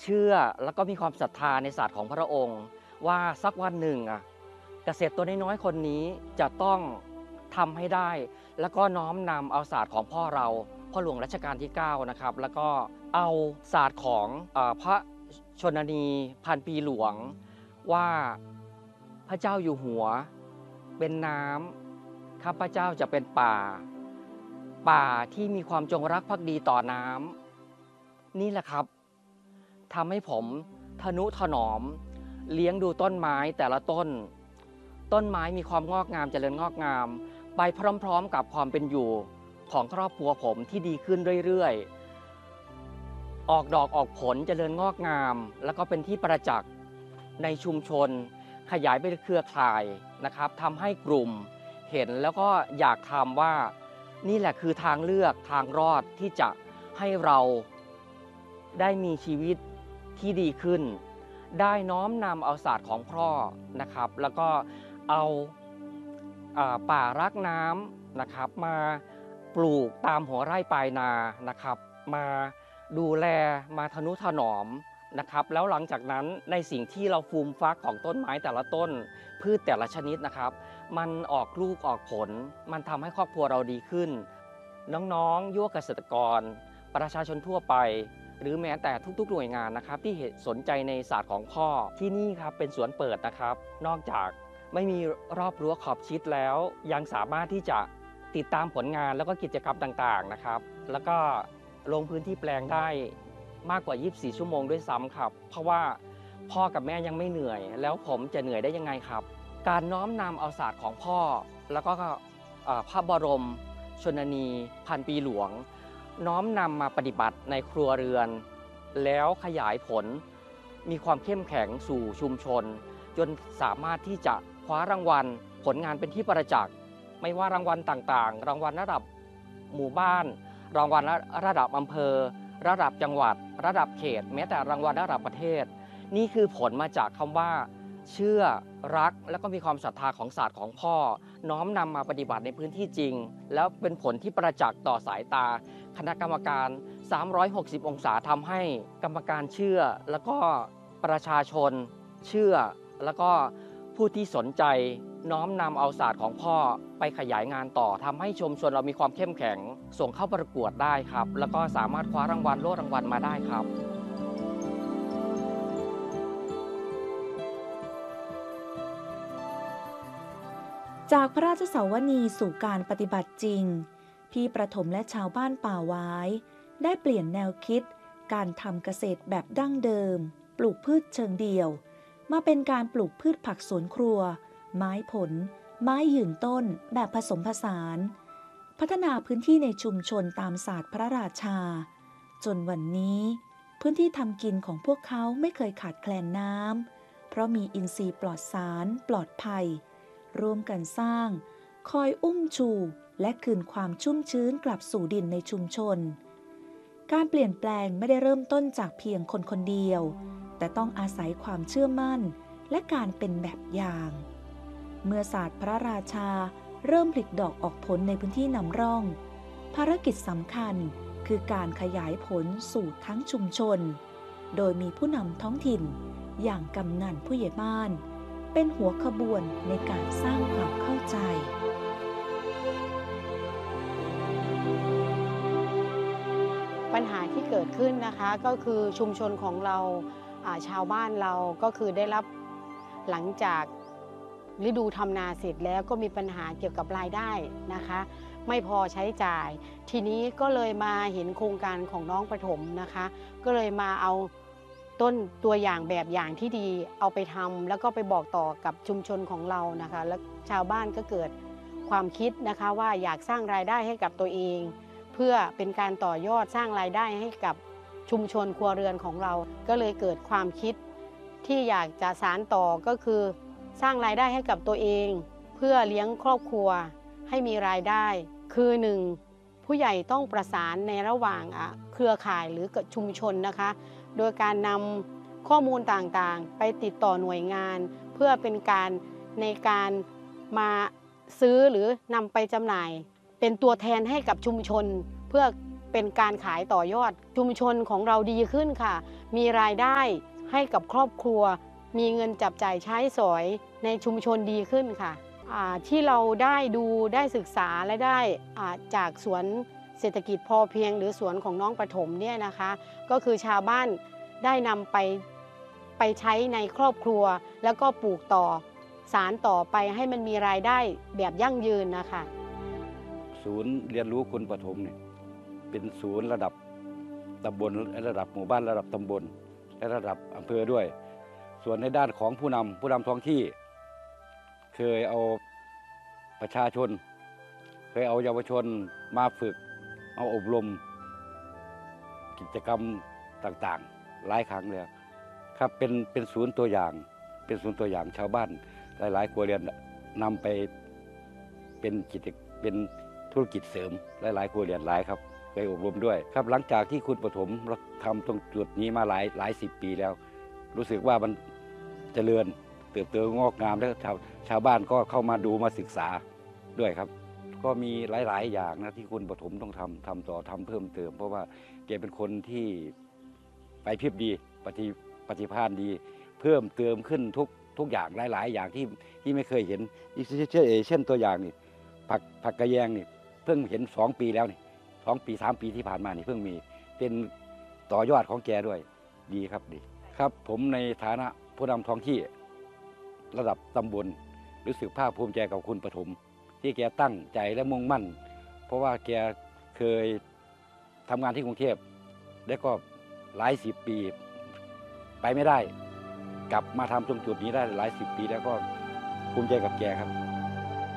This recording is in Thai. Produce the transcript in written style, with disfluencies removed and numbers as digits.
ชื่อแล้วก็มีความศรัทธาในศาสตร์ของพระองค์ว่าสักวันหนึ่งเกษตรตัวน้อยๆคนนี้จะต้องทำให้ได้แล้วก็น้อมนำเอาศาสตร์ของพ่อเราพ่อหลวงรัชกาลที่9นะครับแล้วก็เอาศาสตร์ของพระชนนีพันปีหลวงว่าพระเจ้าอยู่หัวเป็นน้ำข้าพเจ้าจะเป็นป่าที่มีความจงรักภักดีต่อน้ำนี่แหละครับทำให้ผมทนุถนอมเลี้ยงดูต้นไม้แต่ละต้นไม้มีความงอกงามเจริญงอกงามไปพร้อมๆกับความเป็นอยู่ของครอบครัวผมที่ดีขึ้นเรื่อยๆออกดอกออกผลเจริญงอกงามแล้วก็เป็นที่ประจักษ์ในชุมชนขยายไปเครือข่ายนะครับทำให้กลุ่มเห็นแล้วก็อยากทำว่านี่แหละคือทางเลือกทางรอดที่จะให้เราได้มีชีวิตที่ดีขึ้นได้น้อมนำเอาศาสตร์ของพ่อนะครับแล้วก็เอาป่ารักน้ำนะครับมาปลูกตามหัวไร่ปลายนานะครับมาดูแลมาทนุถนอมนะครับแล้วหลังจากนั้นในสิ่งที่เราฟูมฟักของต้นไม้แต่ละต้นพืชแต่ละชนิดนะครับมันออกลูกออกผลมันทำให้ครอบครัวเราดีขึ้นน้องๆยุวเกษตรกรประชาชนทั่วไปหรือแม้แต่ทุกๆหน่วยงานนะครับที่สนใจในศาสตร์ของพ่อที่นี่ครับเป็นสวนเปิดนะครับนอกจากไม่มีรอบรั้วขอบชิดแล้วยังสามารถที่จะติดตามผลงานแล้วก็กิจกรรมต่างๆนะครับแล้วก็ลงพื้นที่แปลงได้มากกว่า24ชั่วโมงด้วยซ้ำครับเพราะว่าพ่อกับแม่ยังไม่เหนื่อยแล้วผมจะเหนื่อยได้ยังไงครับการน้อมนำเอาศาสตร์ของพ่อแล้วก็พระบรมชนนีพันปีหลวงน้อมนำมาปฏิบัติในครัวเรือนแล้วขยายผลมีความเข้มแข็งสู่ชุมชนจนสามารถที่จะคว้ารางวัลผลงานเป็นที่ประจักษ์ไม่ว่ารางวัลต่างๆรางวัลระดับหมู่บ้านรางวัลระดับอำเภอระดับจังหวัดระดับเขตแม้แต่รางวัลระดับประเทศนี่คือผลมาจากคำว่าเชื่อรักและก็มีความศรัทธาของศาสตร์ของพ่อน้อมนำมาปฏิบัติในพื้นที่จริงแล้วเป็นผลที่ประจักษ์ต่อสายตาคณะกรรมการ360องศาทำให้กรรมการเชื่อแล้วก็ประชาชนเชื่อแล้วก็ผู้ที่สนใจน้อมนำเอาศาสตร์ของพ่อไปขยายงานต่อทำให้ชุมชนเรามีความเข้มแข็งส่งเข้าประกวดได้ครับแล้วก็สามารถคว้ารางวัลโล่รางวัลมาได้ครับจากพระราชสวนีสู่การปฏิบัติจริงพี่ประถมและชาวบ้านป่าหวายได้เปลี่ยนแนวคิดการทำเกษตรแบบดั้งเดิมปลูกพืชเชิงเดี่ยวมาเป็นการปลูกพืชผักสวนครัวไม้ผลไม้ยืนต้นแบบผสมผสานพัฒนาพื้นที่ในชุมชนตามศาสตร์พระราชาจนวันนี้พื้นที่ทำกินของพวกเขาไม่เคยขาดแคลนน้ำเพราะมีอินทรีย์ปลอดสารปลอดภัยร่วมกันสร้างคอยอุ้มชูและคืนความชุ่มชื้นกลับสู่ดินในชุมชนการเปลี่ยนแปลงไม่ได้เริ่มต้นจากเพียงคนคนเดียวแต่ต้องอาศัยความเชื่อมั่นและการเป็นแบบอย่างเมื่อศาสตร์พระราชาเริ่มผลิดอกออกผลในพื้นที่นำร่องภารกิจสำคัญคือการขยายผลสู่ทั้งชุมชนโดยมีผู้นำท้องถิ่นอย่างกำนันผู้ใหญ่บ้านเป็นหัวขบวนในการสร้างความเข้าใจปัญหาที่เกิดขึ้นนะคะก็คือชุมชนของเราชาวบ้านเราก็คือได้รับหลังจากฤดูทำนาเสร็จแล้วก็มีปัญหาเกี่ยวกับรายได้นะคะไม่พอใช้จ่ายทีนี้ก็เลยมาเห็นโครงการของน้องประถมนะคะก็เลยมาเอาต้นตัวอย่างแบบอย่างที่ดีเอาไปทำแล้วก็ไปบอกต่อกับชุมชนของเรานะคะแล้วชาวบ้านก็เกิดความคิดนะคะว่าอยากสร้างรายได้ให้กับตัวเองเพื่อเป็นการต่อยอดสร้างรายได้ให้กับชุมชนครัวเรือนของเราก็เลยเกิดความคิดที่อยากจะสานต่อก็คือสร้างรายได้ให้กับตัวเองเพื่อเลี้ยงครอบครัวให้มีรายได้คือ1ผู้ใหญ่ต้องประสานในระหว่างเครือข่ายหรือชุมชนนะคะโดยการนำข้อมูลต่างๆไปติดต่อหน่วยงานเพื่อเป็นการในการมาซื้อหรือนำไปจำหน่ายเป็นตัวแทนให้กับชุมชนเพื่อเป็นการขายต่อยอดชุมชนของเราดีขึ้นค่ะมีรายได้ให้กับครอบครัว มีเงินจับจ่ายใช้สอยในชุมชนดีขึ้นค่ะที่เราได้ดูได้ศึกษาและได้จากสวนเศรษฐกิจพอเพียงหรือสวนของน้องปฐมเนี่ยนะคะก็คือชาวบ้านได้นำไปใช้ในครอบครัวแล้วก็ปลูกต่อสารต่อไปให้มันมีรายได้แบบยั่งยืนนะคะศูนย์เรียนรู้คนปฐมเนี่ยเป็นศูนย์ระดับตำบลระดับหมู่บ้านระดับตำบลและระดับอำเภอด้วย ส่วนในด้านของผู้นำท้องที่เคยเอาประชาชนเคยเอาเยาวชนมาฝึกเอาอบรมกิจกรรมต่างๆหลายครั้งแล้วครับเป็นศูนย์ตัวอย่างเป็นศูนย์ตัวอย่างชาวบ้านหลายๆครัวเรือนนำไปเป็นธุรกิจเสริมหลายๆครัวเรือนหลายครับเคยอบรมด้วยครับหลังจากที่คุณปฐมทำตรงจุดนี้มาหลายสิบปีแล้ว รู้สึกว่ามันเจริญเติบโตงอกงามแล้วชาวบ้านก็เข้ามาดูมาศึกษาด้วยครับก็มีหลายๆอย่างนะที่คุณปฐมต้องทำต่อทำเพิ่มเติมเพราะว่าแกเป็นคนที่ไปพริบดีปฏิภาณดีเพิ่มเติมขึ้นทุกอย่างหลายๆอย่างที่ไม่เคยเห็นเช่นตัวอย่างนี่ผักกระแยงนี่เพิ่งเห็น2 ปีแล้วนี่2 ปี 3 ปีที่ผ่านมานี่เพิ่งมีเป็นต่อยอดของแกด้วยดีครับดีครับผมในฐานะผู้นำท้องที่ระดับตำบลรู้สึกภาคภูมิใจกับคุณปฐมที่แกตั้งใจและมุ่งมั่นเพราะว่าแกเคยทำงานที่กรุงเทพแล้วก็หลายสิบปีไปไม่ได้กลับมาทำตรงจุดนี้ได้หลายสิบปีแล้วก็ภูมิใจกับแกครับ